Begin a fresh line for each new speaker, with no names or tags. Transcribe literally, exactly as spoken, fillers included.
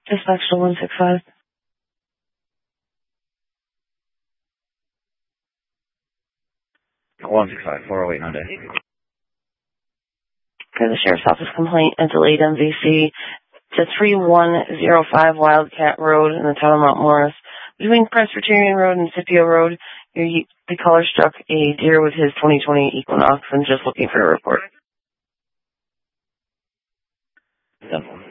Dispatch to one six five.
one six five, four oh eight Hyundai.
For the Sheriff's Office complaint, a delayed M V C to three one zero five Wildcat Road in the town of Mount Morris. Between Presbyterian Road and Scipio Road, the caller struck a deer with his twenty twenty Equinox and just looking for a report.
Done.